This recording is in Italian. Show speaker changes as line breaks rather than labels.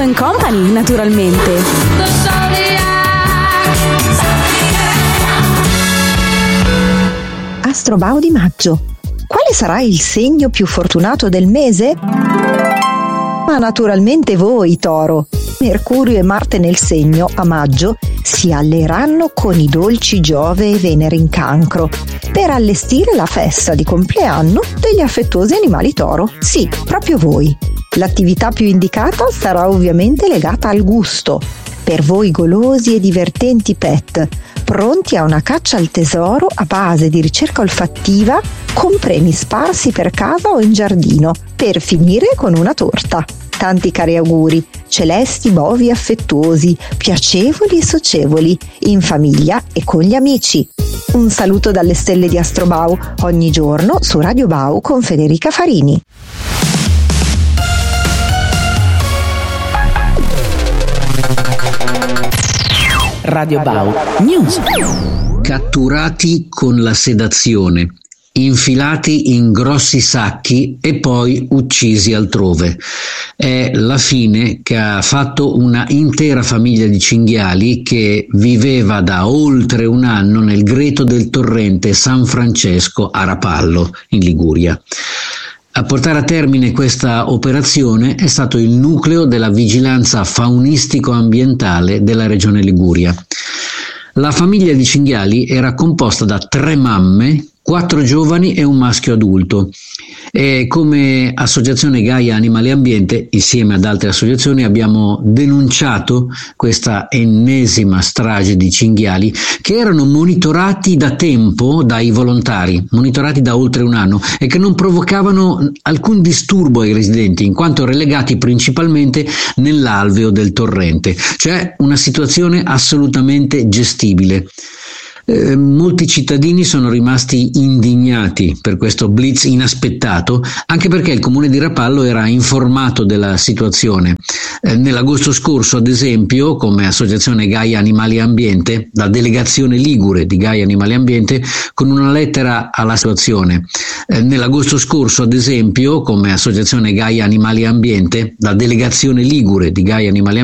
Bau & Company, naturalmente.
Astrobau di maggio. Quale sarà il segno più fortunato del mese? Ma naturalmente voi, Toro. Mercurio e Marte nel segno, a maggio, si alleeranno con i dolci Giove e Venere in Cancro per allestire la festa di compleanno degli affettuosi animali Toro. Sì, proprio voi. L'attività più indicata sarà ovviamente legata al gusto. Per voi golosi e divertenti pet, pronti a una caccia al tesoro a base di ricerca olfattiva con premi sparsi per casa o in giardino, per finire con una torta. Tanti cari auguri, celesti bovi affettuosi, piacevoli e socievoli, in famiglia e con gli amici. Un saluto dalle stelle di Astrobau, ogni giorno su Radio Bau con Federica Farini.
Radio Bau News.
Catturati con la sedazione, infilati in grossi sacchi e poi uccisi altrove. È la fine che ha fatto una intera famiglia di cinghiali che viveva da oltre un anno nel greto del torrente San Francesco a Rapallo, in Liguria. A portare a termine questa operazione è stato il nucleo della vigilanza faunistico-ambientale della regione Liguria. La famiglia di cinghiali era composta da 3 mamme, 4 giovani e un maschio adulto. E come Associazione Gaia Animali e Ambiente, insieme ad altre associazioni, abbiamo denunciato questa ennesima strage di cinghiali che erano monitorati da tempo dai volontari, monitorati da oltre un anno, e che non provocavano alcun disturbo ai residenti, in quanto relegati principalmente nell'alveo del torrente, cioè una situazione assolutamente gestibile. Molti cittadini sono rimasti indignati per questo blitz inaspettato, anche perché il comune di Rapallo era informato della situazione. Nell'agosto scorso, ad esempio, come Associazione Gaia Animali e Ambiente, la delegazione ligure di Gaia Animali e Ambiente, con una lettera alla situazione. Nell'agosto scorso, ad esempio, come Associazione Gaia Animali e Ambiente, la delegazione ligure di Gaia Animali e